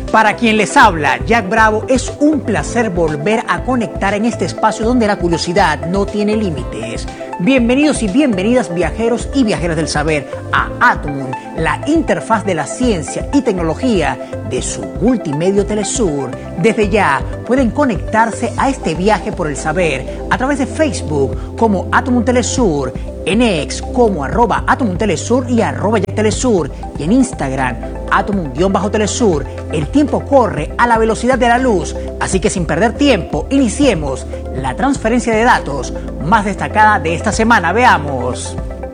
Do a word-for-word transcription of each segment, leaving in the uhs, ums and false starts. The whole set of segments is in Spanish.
Para quien les habla, Jack Bravo, es un placer volver a conectar en este espacio donde la curiosidad no tiene límites. Bienvenidos y bienvenidas viajeros y viajeras del saber a Atomum, la interfaz de la ciencia y tecnología de su multimedio Telesur. Desde ya pueden conectarse a este viaje por el saber a través de Facebook como Atomum Telesur, en X como arroba Atomum Telesur y arroba Jack Telesur, y en Instagram Atomum-Telesur. El tiempo corre a la velocidad de la luz, así que sin perder tiempo, iniciemos la transferencia de datos más destacada de esta semana. Veamos.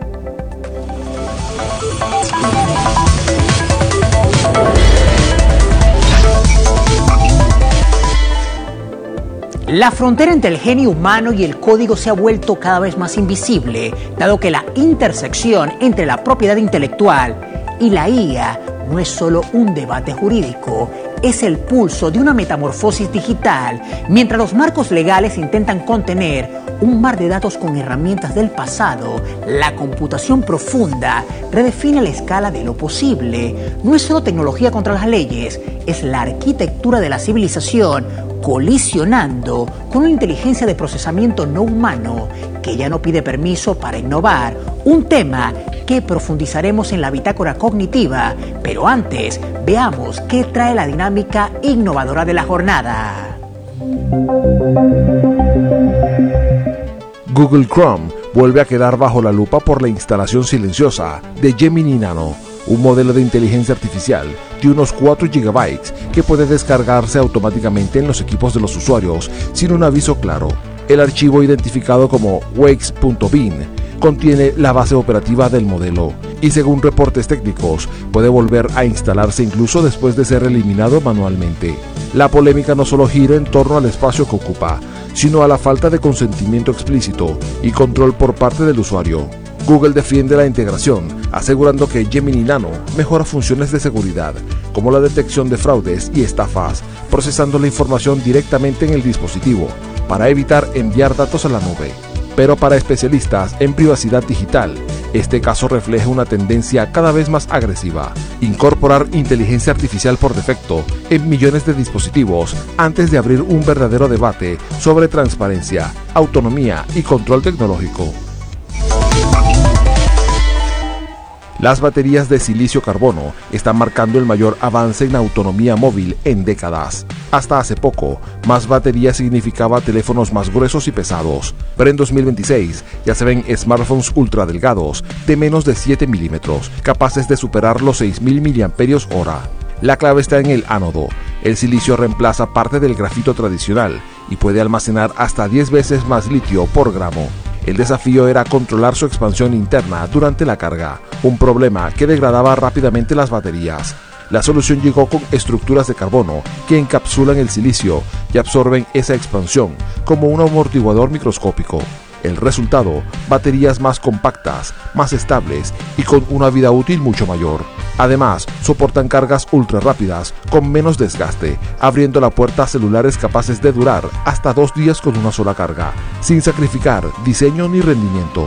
La frontera entre el genio humano y el código se ha vuelto cada vez más invisible, dado que la intersección entre la propiedad intelectual y la I A no es solo un debate jurídico, es el pulso de una metamorfosis digital, mientras los marcos legales intentan contener un mar de datos con herramientas del pasado. La computación profunda redefine la escala de lo posible. No es solo tecnología contra las leyes, es la arquitectura de la civilización colisionando con una inteligencia de procesamiento no humano que ya no pide permiso para innovar. Un tema que profundizaremos en la bitácora cognitiva, pero antes veamos qué trae la dinámica innovadora de la jornada. Google Chrome vuelve a quedar bajo la lupa por la instalación silenciosa de Gemini Nano, un modelo de inteligencia artificial de unos cuatro gigabytes que puede descargarse automáticamente en los equipos de los usuarios sin un aviso claro. El archivo, identificado como wakes punto bin, contiene la base operativa del modelo y, según reportes técnicos, puede volver a instalarse incluso después de ser eliminado manualmente. La polémica no solo gira en torno al espacio que ocupa, sino a la falta de consentimiento explícito y control por parte del usuario. Google defiende la integración, asegurando que Gemini Nano mejora funciones de seguridad, como la detección de fraudes y estafas, procesando la información directamente en el dispositivo, para evitar enviar datos a la nube. Pero para especialistas en privacidad digital, este caso refleja una tendencia cada vez más agresiva: incorporar inteligencia artificial por defecto en millones de dispositivos antes de abrir un verdadero debate sobre transparencia, autonomía y control tecnológico. Las baterías de silicio-carbono están marcando el mayor avance en autonomía móvil en décadas. Hasta hace poco, más batería significaba teléfonos más gruesos y pesados, pero en dos mil veintiséis ya se ven smartphones ultra delgados de menos de siete milímetros, capaces de superar los seis mil miliamperios hora. La clave está en el ánodo. El silicio reemplaza parte del grafito tradicional y puede almacenar hasta diez veces más litio por gramo. El desafío era controlar su expansión interna durante la carga, un problema que degradaba rápidamente las baterías. La solución llegó con estructuras de carbono que encapsulan el silicio y absorben esa expansión como un amortiguador microscópico. El resultado: baterías más compactas, más estables y con una vida útil mucho mayor. Además, soportan cargas ultra rápidas con menos desgaste, abriendo la puerta a celulares capaces de durar hasta dos días con una sola carga, sin sacrificar diseño ni rendimiento.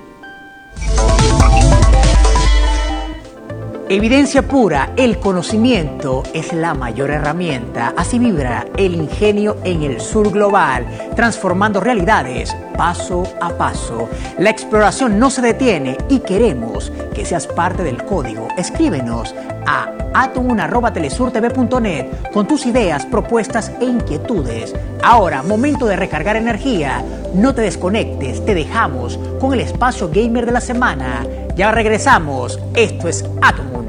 Evidencia pura, el conocimiento es la mayor herramienta. Así vibra el ingenio en el sur global, transformando realidades paso a paso. La exploración no se detiene y queremos que seas parte del código. Escríbenos a atomum arroba telesurtv punto net con tus ideas, propuestas e inquietudes. Ahora, momento de recargar energía. No te desconectes, te dejamos con el espacio gamer de la semana. Ya regresamos. Esto es Atomum.